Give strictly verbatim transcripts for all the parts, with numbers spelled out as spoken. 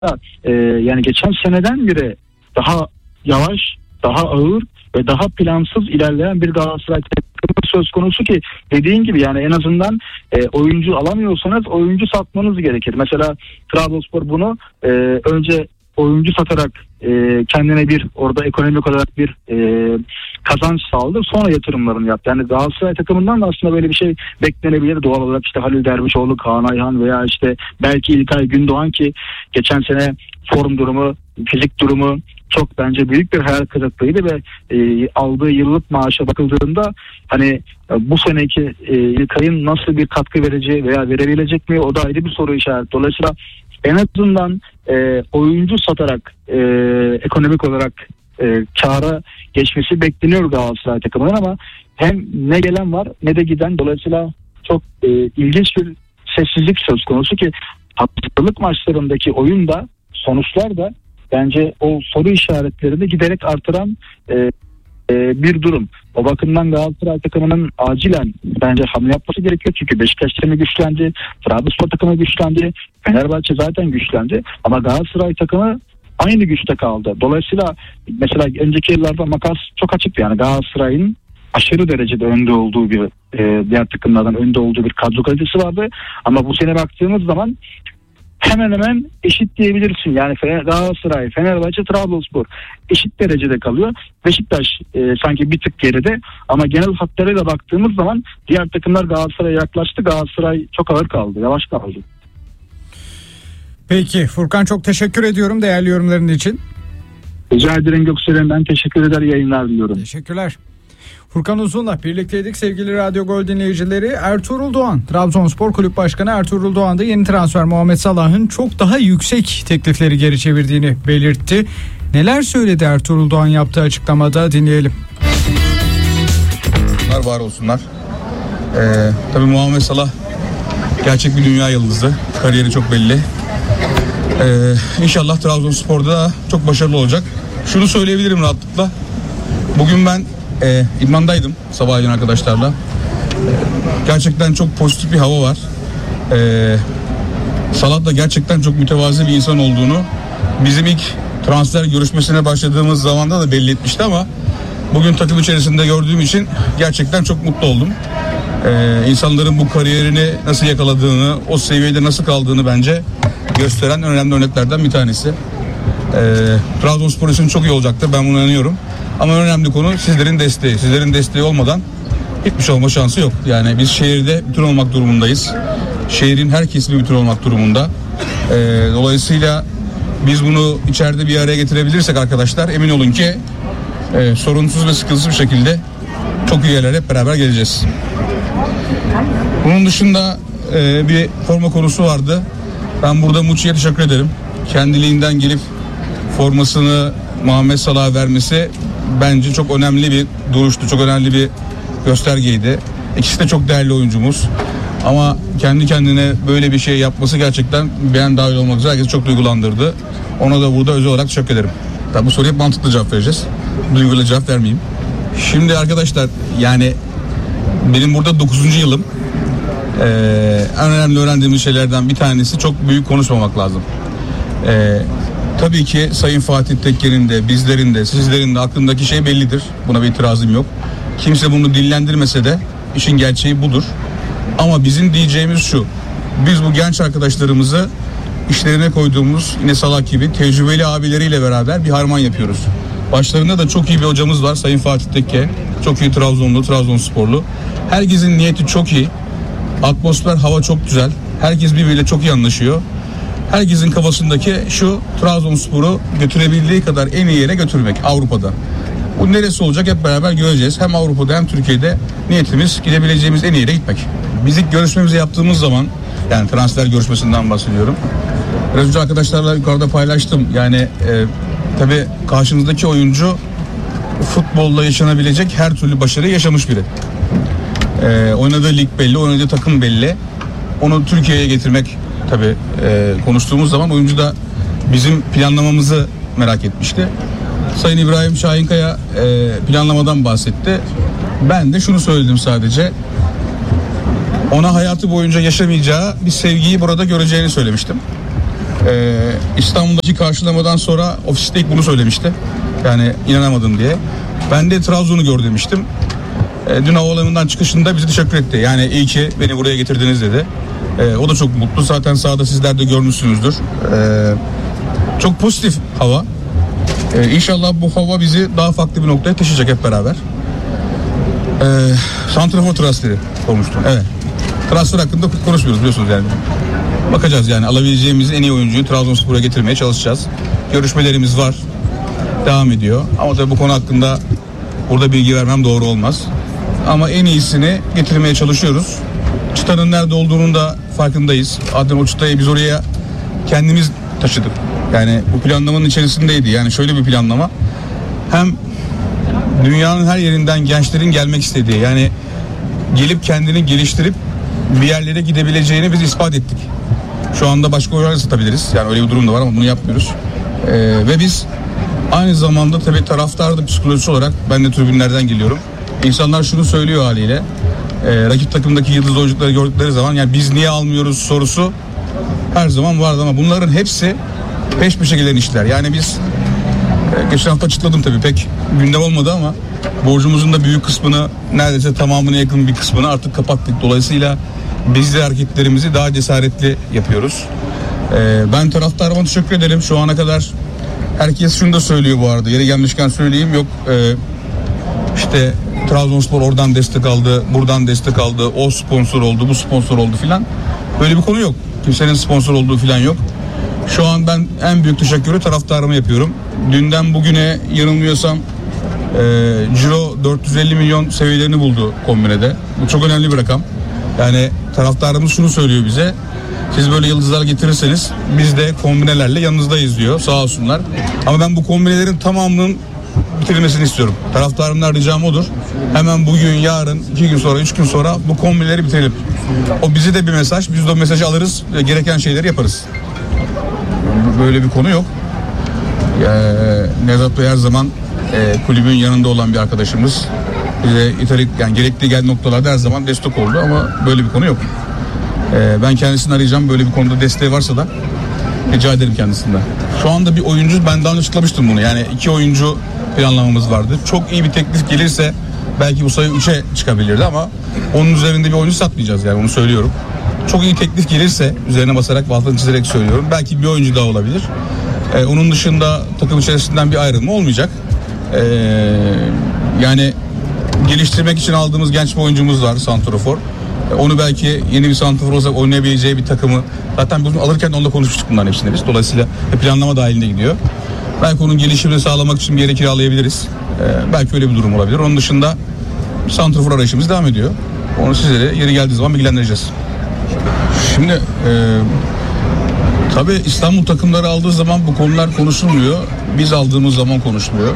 e, yani geçen seneden beri daha yavaş, daha ağır ve daha plansız ilerleyen bir Galatasaray takımı söz konusu ki dediğin gibi yani en azından e, oyuncu alamıyorsanız oyuncu satmanız gerekir. Mesela Trabzonspor bunu e, önce oyuncu satarak e, kendine bir orada ekonomik olarak bir e, kazanç sağladı. Sonra yatırımlarını yaptı. Yani Galatasaray takımından da aslında böyle bir şey beklenebilir. Doğal olarak işte Halil Dervişoğlu, Kaan Ayhan veya işte belki İlkay Gündoğan ki geçen sene form durumu, fizik durumu çok bence büyük bir hayal kırıklığıydı ve e, aldığı yıllık maaşa bakıldığında hani e, bu seneki e, İlkay'ın nasıl bir katkı vereceği veya verebilecek mi o da ayrı bir soru işareti. Dolayısıyla en azından e, oyuncu satarak e, ekonomik olarak e, kâra geçmesi bekleniyor Galatasaray takımının ama hem ne gelen var ne de giden, dolayısıyla çok e, ilginç bir sessizlik söz konusu ki hazırlık maçlarındaki oyunda sonuçlar da bence o soru işaretlerini giderek artıran e, e, bir durum. O bakımdan Galatasaray takımının acilen bence hamle yapması gerekiyor. Çünkü Beşiktaş takımı güçlendi, Trabzonspor takımı güçlendi, Fenerbahçe zaten güçlendi. Ama Galatasaray takımı aynı güçte kaldı. Dolayısıyla mesela önceki yıllarda makas çok açıktı. Yani Galatasaray'ın aşırı derecede önde olduğu bir e, diğer takımlardan önde olduğu bir kadro kalitesi vardı. Ama bu sene baktığımız zaman hemen hemen eşit diyebilirsin. Yani Galatasaray, Fenerbahçe, Trabzonspor eşit derecede kalıyor. Beşiktaş e, sanki bir tık geride ama genel hatlarıyla baktığımız zaman diğer takımlar Galatasaray'a yaklaştı. Galatasaray çok ağır kaldı, yavaş kaldı. Peki Furkan, çok teşekkür ediyorum değerli yorumların için. Rica ederim Göksel'im, ben teşekkür eder, yayınlar diliyorum. Teşekkürler. Furkan Uzun'la birlikteydik sevgili Radyo Gol dinleyicileri. Ertuğrul Doğan, Trabzonspor Kulüp Başkanı Ertuğrul Doğan da yeni transfer Muhammed Salah'ın çok daha yüksek teklifleri geri çevirdiğini belirtti. Neler söyledi Ertuğrul Doğan yaptığı açıklamada, dinleyelim. Var var olsunlar. Ee, tabii Muhammed Salah gerçek bir dünya yıldızı. Kariyeri çok belli. Ee, İnşallah Trabzonspor'da çok başarılı olacak. Şunu söyleyebilirim rahatlıkla. Bugün ben e, İdman'daydım sabahleyin arkadaşlarla. E, gerçekten çok pozitif bir hava var. E, Salah da gerçekten çok mütevazi bir insan olduğunu bizim ilk transfer görüşmesine başladığımız zamanda da belli etmişti ama bugün takım içerisinde gördüğüm için gerçekten çok mutlu oldum. Ee, insanların bu kariyerini nasıl yakaladığını, o seviyede nasıl kaldığını bence gösteren önemli örneklerden bir tanesi. Ee, Trabzonspor için çok iyi olacaktır, ben buna inanıyorum. Ama önemli konu sizlerin desteği. Sizlerin desteği olmadan hiçbir şey olma şansı yok. Yani biz şehirde bütün olmak durumundayız. Şehrin her kesimi bütün olmak durumunda. Ee, dolayısıyla biz bunu içeride bir araya getirebilirsek arkadaşlar, emin olun ki e, sorunsuz ve sıkıntısız bir şekilde çok iyi yerlere hep beraber geleceğiz. Bunun dışında e, bir forma konusu vardı. Ben burada Muçi'ye teşekkür ederim. Kendiliğinden gelip formasını Muhammed Salah'a vermesi bence çok önemli bir duruştu. Çok önemli bir göstergeydi. İkisi de çok değerli oyuncumuz. Ama kendi kendine böyle bir şey yapması gerçekten ben dahil olmak üzere herkesi çok duygulandırdı. Ona da burada özel olarak teşekkür ederim. Tabi bu soruya mantıklı cevap vereceğiz. Duyguyla cevap vermeyeyim. Şimdi arkadaşlar, yani benim burada dokuzuncu yılım. Ee, en önemli öğrendiğimiz şeylerden bir tanesi çok büyük konuşmamak lazım. Ee, tabii ki Sayın Fatih Tekke'nin de, bizlerin de, sizlerin de aklındaki şey bellidir. Buna bir itirazım yok. Kimse bunu dillendirmese de işin gerçeği budur. Ama bizim diyeceğimiz şu: biz bu genç arkadaşlarımızı işlerine koyduğumuz yine Salah gibi tecrübeli abileriyle beraber bir harman yapıyoruz. Başlarında da çok iyi bir hocamız var, Sayın Fatih Tekke. Çok iyi Trabzonlu, Trabzonsporlu. Herkesin niyeti çok iyi. Atmosfer, hava çok güzel. Herkes birbiriyle çok iyi anlaşıyor. Herkesin kafasındaki şu: Trabzonspor'u götürebildiği kadar en iyi yere götürmek Avrupa'da. Bu neresi olacak hep beraber göreceğiz. Hem Avrupa'da hem Türkiye'de niyetimiz gidebileceğimiz en iyi yere gitmek. Biz ilk görüşmemizi yaptığımız zaman, yani transfer görüşmesinden bahsediyorum. Biraz önce arkadaşlarla yukarıda paylaştım. Yani e, tabii karşınızdaki oyuncu futbolla yaşanabilecek her türlü başarıyı yaşamış biri. E, oynadığı lig belli, oynadığı takım belli. Onu Türkiye'ye getirmek tabii e, konuştuğumuz zaman oyuncu da bizim planlamamızı merak etmişti. Sayın İbrahim Şahinkaya e, planlamadan bahsetti. Ben de şunu söyledim sadece. Ona hayatı boyunca yaşamayacağı bir sevgiyi burada göreceğini söylemiştim. Ee, İstanbul'daki karşılamadan sonra ofiste ilk bunu söylemişti. Yani inanamadım diye. Ben de Trabzon'u gör demiştim. Ee, dün havaalanından çıkışında bize teşekkür etti. Yani iyi ki beni buraya getirdiniz dedi. Ee, o da çok mutlu. Zaten sahada sizler de görmüşsünüzdür. Ee, çok pozitif hava. Ee, İnşallah bu hava bizi daha farklı bir noktaya taşıyacak hep beraber. Ee, Santrafor transferi konuştum. Evet. Transfer hakkında konuşmuyoruz biliyorsunuz yani. Bakacağız yani alabileceğimiz en iyi oyuncuyu Trabzonspor'a getirmeye çalışacağız. Görüşmelerimiz var. Devam ediyor. Ama tabii bu konu hakkında burada bilgi vermem doğru olmaz. Ama en iyisini getirmeye çalışıyoruz. Çıtanın nerede olduğunun da farkındayız. Adem o çıtayı biz oraya kendimiz taşıdık. Yani bu planlamanın içerisindeydi. Yani şöyle bir planlama. Hem dünyanın her yerinden gençlerin gelmek istediği, yani gelip kendini geliştirip bir yerlere gidebileceğini biz ispat ettik. Şu anda başka oyuncuları satabiliriz. Yani öyle bir durum da var ama bunu yapmıyoruz. Ee, ve biz aynı zamanda tabii taraftar da psikolojisi olarak, ben de tribünlerden geliyorum. İnsanlar şunu söylüyor haliyle. E, rakip takımdaki yıldız oyuncuları gördükleri zaman yani biz niye almıyoruz sorusu her zaman vardı ama bunların hepsi peş peşe gelen işler. Yani biz e, geçen hafta açıkladım tabii, pek gündem olmadı ama borcumuzun da büyük kısmını, neredeyse tamamına yakın bir kısmını artık kapattık. Dolayısıyla biz de hareketlerimizi daha cesaretli yapıyoruz. E, ben taraftarıma teşekkür ederim. Şu ana kadar herkes şunu da söylüyor bu arada. Yeri gelmişken söyleyeyim. Yok e, işte Trabzonspor oradan destek aldı, buradan destek aldı, o sponsor oldu, bu sponsor oldu filan. Böyle bir konu yok. Kimsenin sponsor olduğu filan yok. Şu an ben en büyük teşekkürü taraftarıma yapıyorum. Dünden bugüne yanılmıyorsam e, ciro dört yüz elli milyon seviyelerini buldu kombinede. Bu çok önemli bir rakam. Yani taraftarımız şunu söylüyor bize. Siz böyle yıldızlar getirirseniz biz de kombinelerle yanınızdayız diyor, sağ olsunlar. Ama ben bu kombinelerin tamamının bitirilmesini istiyorum. Taraftarımdan ricam odur. Hemen bugün, yarın, iki gün sonra, üç gün sonra bu kombineleri bitirelim. O bize de bir mesaj. Biz de o mesajı alırız ve gereken şeyleri yaparız. Böyle bir konu yok. Ee, Nevzat Bey her zaman e, kulübün yanında olan bir arkadaşımız. Bize italik, yani gerekli gel noktalarda her zaman destek oldu ama böyle bir konu yok. Ee, ben kendisini arayacağım. Böyle bir konuda desteği varsa da rica ederim kendisinden. Şu anda bir oyuncu, ben daha önce açıklamıştım bunu. Yani iki oyuncu planlamamız vardı. Çok iyi bir teklif gelirse belki bu sayı üçe çıkabilirdi ama onun üzerinde bir oyuncu satmayacağız, yani onu söylüyorum. Çok iyi teklif gelirse, üzerine basarak, altını çizerek söylüyorum, belki bir oyuncu daha olabilir. Ee, onun dışında takım içerisinden bir ayrılma olmayacak. Ee, yani geliştirmek için aldığımız genç bir oyuncumuz var, santrafor. Ee, onu belki yeni bir santrafor olsa oynayabileceği bir takımı, zaten bunu alırken onunla konuşmuştuk bunların hepsini biz. Dolayısıyla planlama dahilinde gidiyor. Belki onun gelişimini sağlamak için bir yere kiralayabiliriz. Ee, belki öyle bir durum olabilir. Onun dışında santrafor arayışımız devam ediyor. Onu sizlere yeri geldiği zaman bilgilendireceğiz. Şimdi e, tabii İstanbul takımları aldığı zaman bu konular konuşulmuyor. Biz aldığımız zaman konuşuluyor.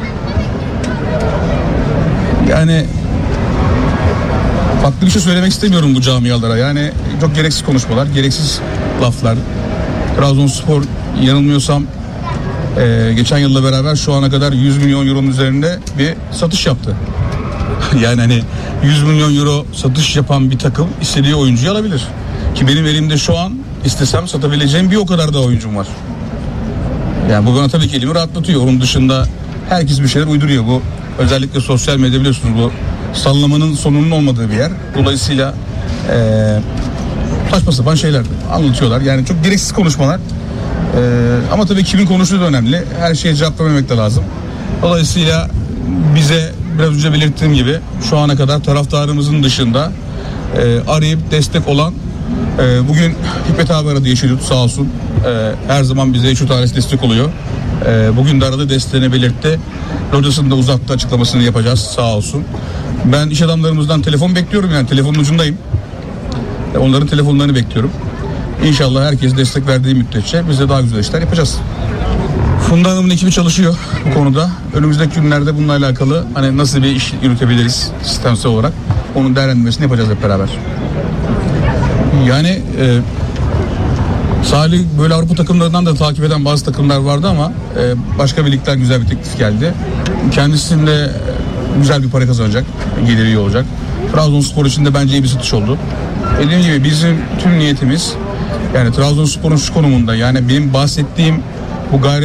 Yani farklı bir şey söylemek istemiyorum bu camialara. Yani çok gereksiz konuşmalar, gereksiz laflar. Trabzonspor yanılmıyorsam e, geçen yılla beraber şu ana kadar yüz milyon euronun üzerinde bir satış yaptı. Yani hani yüz milyon euro satış yapan bir takım istediği oyuncuyu alabilir. Ki benim elimde şu an istesem satabileceğim bir o kadar da oyuncum var. Yani bu bana tabii ki elimi rahatlatıyor. Onun dışında herkes bir şeyler uyduruyor. Bu özellikle sosyal medya, biliyorsunuz, bu sallamanın sonunun olmadığı bir yer. Dolayısıyla e, saçma sapan şeyler anlatıyorlar. Yani çok gereksiz konuşmalar. E, ama tabii kimin konuştuğu da önemli. Her şeye cevap vermemek de lazım. Dolayısıyla bize biraz önce belirttiğim gibi şu ana kadar taraftarımızın dışında e, arayıp destek olan, e, bugün Hikmet abi aradı, Yeşilyurt sağ olsun. E, her zaman bize şu tarih destek oluyor. E, bugün de aradı, desteğini belirtti. Locasını da uzattı, açıklamasını yapacağız sağ olsun. Ben iş adamlarımızdan telefon bekliyorum, yani telefonun ucundayım. E, onların telefonlarını bekliyorum. İnşallah herkes destek verdiği müddetçe biz de daha güzel işler yapacağız. Funda Hanım'ın ekibi çalışıyor bu konuda. Önümüzdeki günlerde bununla alakalı hani nasıl bir iş yürütebiliriz sistemsel olarak, onun değerlendirmesini yapacağız hep beraber. Yani e, Salih böyle Avrupa takımlarından da takip eden bazı takımlar vardı ama e, başka birlikten güzel bir teklif geldi. Kendisinde güzel bir para kazanacak, geliri iyi olacak. Trabzonspor için de bence iyi bir satış oldu. Dediğim gibi bizim tüm niyetimiz Yani Trabzonspor'un şu konumunda, yani benim bahsettiğim bu gayret